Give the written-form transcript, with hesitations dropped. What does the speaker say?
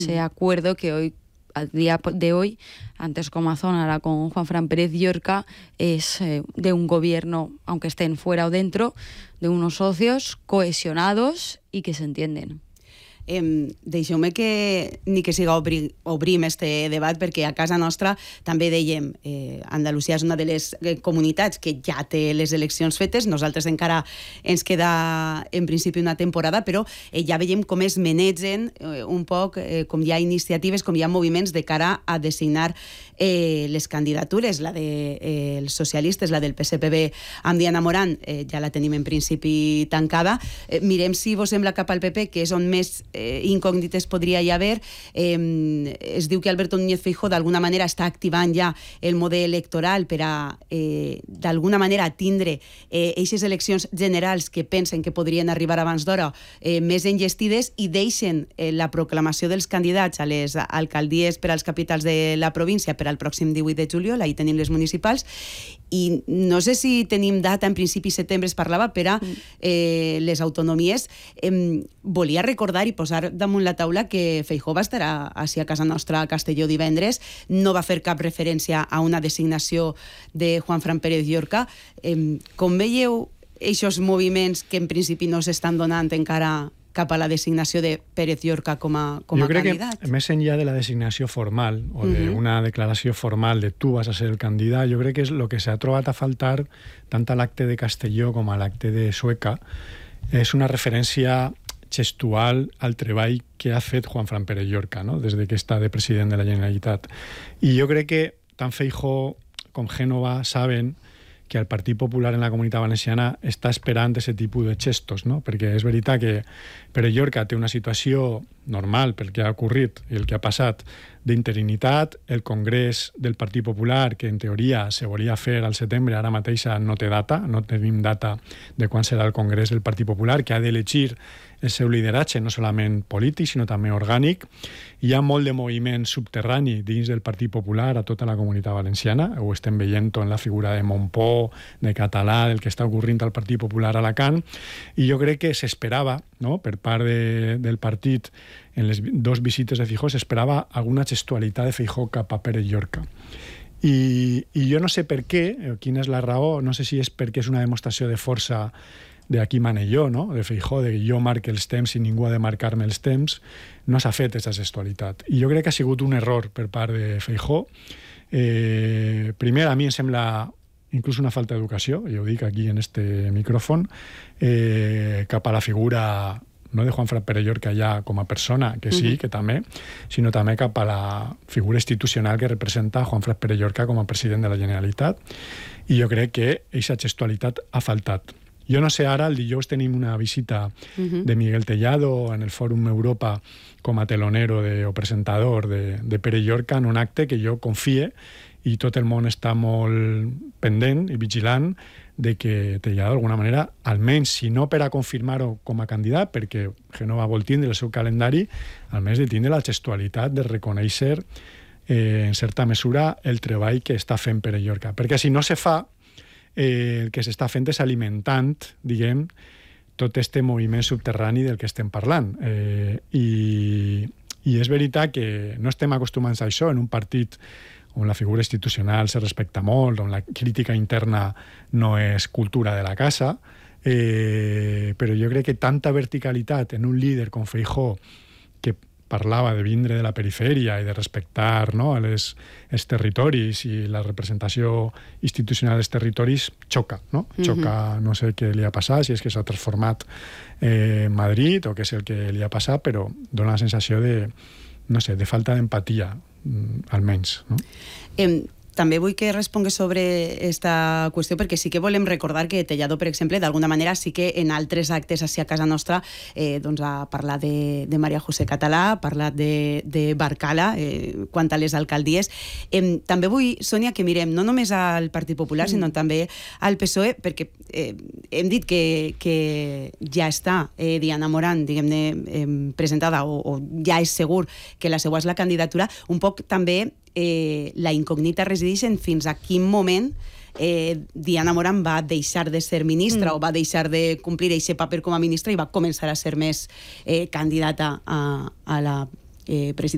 ese acuerdo que hoy, al día de hoy, antes Comazón, ahora con Juanfran Pérez Llorca, es de un gobierno, aunque estén fuera o dentro, de unos socios cohesionados y que se entienden. Deixeu-me que ni que siga obrim este debat, perquè a casa nostra també dèiem Andalusia és una de les comunitats que ja té les eleccions fetes, nosaltres encara ens queda en principi una temporada, però ja veiem com es manegen un poc, com hi ha iniciatives, com hi ha moviments de cara a designar les candidatures, la dels socialistes, la del PSPB amb Diana Morant, ja la tenim en principi tancada. Mirem si vos sembla cap al PP, que és on més incògnites podria hi haver. Es diu que Alberto Núñez Feijóo d'alguna manera està activant ja el model electoral per a d'alguna manera tindre eixes eleccions generals que pensen que podrien arribar abans d'hora més enllestides i deixen la proclamació dels candidats a les alcaldies per als capitals de la província per al pròxim 18 de juliol, ahir tenim les municipals, i no sé si tenim data, en principi setembre es parlava, per a les autonomies. Volia recordar i posar damunt la taula que Feijóo va estar així a casa nostra a Castelló divendres, no va fer cap referència a una designació de Juanfran Pérez Llorca. Com veieu aquests moviments que en principi no s'estan donant encara cap a la designació de Pérez Llorca com a candidat? Jo crec que més enllà de la designació formal o d'una declaració formal de tu vas a ser el candidat, jo crec que és el que s'ha trobat a faltar tant a l'acte de Castelló com a l'acte de Sueca, és una referència gestual al treball que ha fet Juanfran Pérez Llorca, no? Des que està de president de la Generalitat. I jo crec que tant Feijóo com Génova saben que el Partit Popular en la Comunitat Valenciana està esperant aquest tipus de gestos, no? Perquè és veritat que Pérez Llorca té una situació normal pel que ha ocorrit i el que ha passat d'interinitat. El Congrés del Partit Popular, que en teoria se volia fer al setembre, ara mateix no té data, no tenim data de quan serà el Congrés del Partit Popular, que ha d'elegir el seu lideratge, no solament polític, sinó també orgànic. Hi ha molt de moviment subterrani dins del Partit Popular a tota la Comunitat Valenciana. Ho estem veient en la figura de Montpó, de Català, del que està ocorrent al Partit Popular a Alacant. I jo crec que s'esperava, no?, per part del partit, en les dos visites de Feijóo, s'esperava alguna gestualitat de Feijóo cap a Pérez Llorca. I jo no sé per què, quina és la raó, no sé si és perquè és una demostració de força de aquí mane jo, no?, de Feijóo, de jo marque els temps i ningú ha de marcar-me els temps, no s'ha fet aquesta gestualitat. I jo crec que ha sigut un error per part de Feijóo. Primer, a mi em sembla inclús una falta d'educació, i ho dic aquí en este micròfon, cap a la figura no de Juanfran Pérez Llorca ja com a persona, que sí, que també, sinó també cap a la figura institucional que representa Juanfran Pérez Llorca com a president de la Generalitat. I jo crec que aquesta gestualitat ha faltat. Jo no sé, ara el dijous tenim una visita de Miguel Tellado en el Fòrum Europa com a telonero o presentador de Pérez Llorca en un acte que jo confie i tot el món està molt pendent i vigilant de que Tellado d'alguna manera, almenys si no per a confirmar-ho com a candidat, perquè Génova vol tindre el seu calendari, almenys de tindre la gestualitat de reconèixer en certa mesura el treball que està fent Pérez Llorca. Perquè si no se fa, el que s'està fent és alimentant, diguem, tot este moviment subterrani del que estem parlant. I és veritat que no estem acostumats a això en un partit on la figura institucional se respecta molt, on la crítica interna no és cultura de la casa, però jo crec que tanta verticalitat en un líder com Feijóo, que parlava de vindre de la perifèria i de respectar, no, els territoris i la representació institucional dels territoris, xoca, no? Xoca, no sé què li ha passat, si és que s'ha transformat en Madrid o què és el que li ha passat, però dona la sensació de, no sé, de falta d'empatia, almenys, no? També vull que respongués sobre aquesta qüestió, perquè sí que volem recordar que Tellado, per exemple, d'alguna manera sí que en altres actes així a casa nostra ha parlat de María José Català, ha parlat de Barcala quant a les alcaldies. També vull, Sònia, que mirem no només al Partit Popular, sinó també al PSOE, perquè hem dit que ja està Diana Morant, diguem-ne, presentada, o ja és segur que la seva és la candidatura. Un poc també la incògnita resideix en fins a quin moment Diana Morant va deixar de ser ministra o va deixar de complir aquest paper com a ministra i va començar a ser més candidata a la presidència